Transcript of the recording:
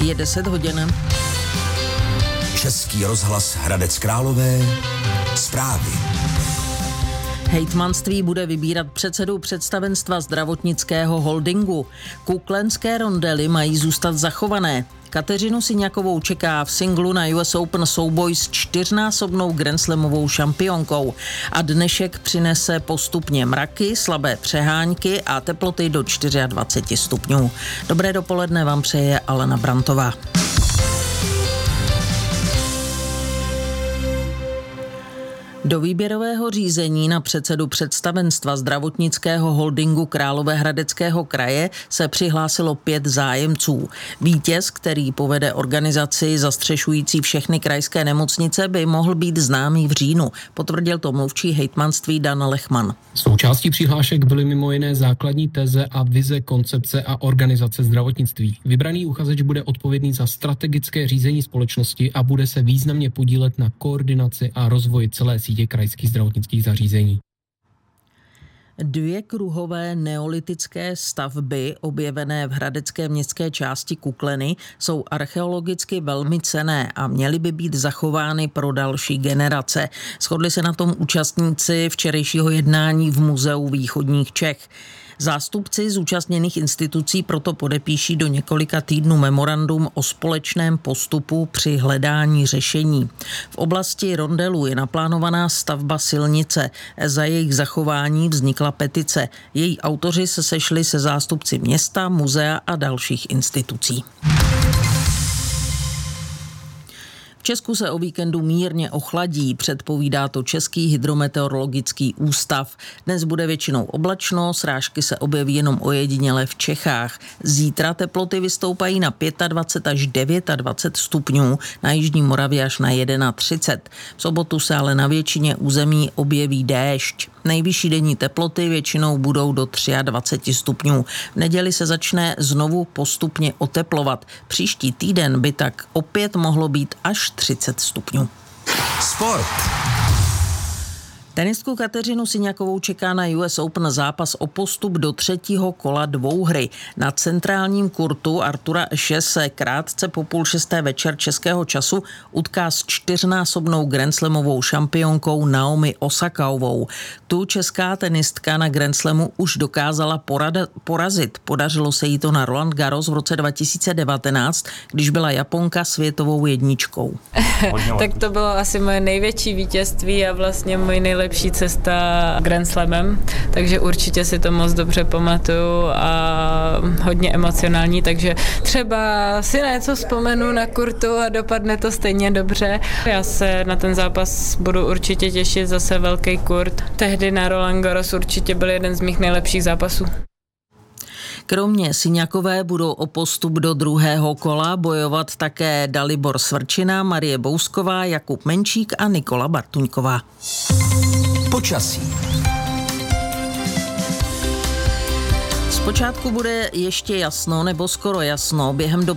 Je 10 hodin. Český rozhlas Hradec Králové. Zprávy. Hejtmanství bude vybírat předsedu představenstva zdravotnického holdingu. Kuklenské rondely mají zůstat zachované. Kateřinu Syňakovou čeká v singlu na US Open souboj s 4násobnou grandslamovou šampionkou. A dnešek přinese postupně mraky, slabé přehánky a teploty do 24 stupňů. Dobré dopoledne vám přeje Alena Brantová. Do výběrového řízení na předsedu představenstva zdravotnického holdingu Královéhradeckého kraje se přihlásilo 5 zájemců. Vítěz, který povede organizaci zastřešující všechny krajské nemocnice, by mohl být známý v říjnu, potvrdil to mluvčí hejtmanství Dan Lechman. Součástí přihlášek byly mimo jiné základní teze a vize koncepce a organizace zdravotnictví. Vybraný uchazeč bude odpovědný za strategické řízení společnosti a bude se významně podílet na koordinaci a rozvoji celé sítě krajských zdravotnických zařízení. 2 kruhové neolitické stavby objevené v hradecké městské části Kukleny jsou archeologicky velmi cenné a měly by být zachovány pro další generace. Shodli se na tom účastníci včerejšího jednání v Muzeu východních Čech. Zástupci zúčastněných institucí proto podepíší do několika týdnů memorandum o společném postupu při hledání řešení. V oblasti rondelů je naplánovaná stavba silnice. Za jejich zachování vznikla petice. Její autoři se sešli se zástupci města, muzea a dalších institucí. V Česku se o víkendu mírně ochladí, předpovídá to Český hydrometeorologický ústav. Dnes bude většinou oblačno, srážky se objeví jenom ojediněle v Čechách. Zítra teploty vystoupají na 25 až 29 stupňů, na jižní Moravě až na 31. V sobotu se ale na většině území objeví déšť. Nejvyšší denní teploty většinou budou do 23 stupňů. V neděli se začne znovu postupně oteplovat. Příští týden by tak opět mohlo být až 30 stupňů. Sport. Tenistku Kateřinu Syňakovou čeká na US Open zápas o postup do 3. kola dvouhry. Na centrálním kurtu Artura Ashe se krátce po 5:30 večer českého času utká s 4násobnou grandslamovou šampionkou Naomi Osakaovou. Tu česká tenistka na grandslamu už dokázala porazit. Podařilo se jí to na Roland Garros v roce 2019, když byla Japonka světovou jedničkou. Tak to bylo asi moje největší vítězství a vlastně můj nejlepší cesta Grand Slamem, takže určitě si to moc dobře pamatuju a hodně emocionální, takže třeba si na něco vzpomenu na kurtu a dopadne to stejně dobře. Já se na ten zápas budu určitě těšit, zase velký kurt. Tehdy na Roland Garros určitě byl jeden z mých nejlepších zápasů. Kromě Syňakové budou o postup do 2. kola bojovat také Dalibor Svrčina, Marie Bousková, Jakub Menčík a Nikola Bartuňková. Počasí. Zpočátku bude ještě jasno nebo skoro jasno. Během